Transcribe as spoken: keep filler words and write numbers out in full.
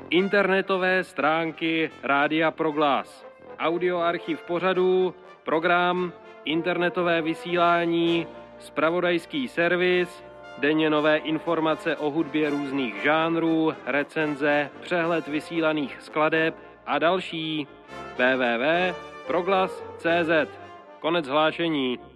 Internetové stránky Rádia Proglas. Audioarchiv pořadů, program, internetové vysílání, zpravodajský servis, denně nové informace o hudbě různých žánrů, recenze, přehled vysílaných skladeb a další. w w w tečka proglas tečka c z. Konec hlášení.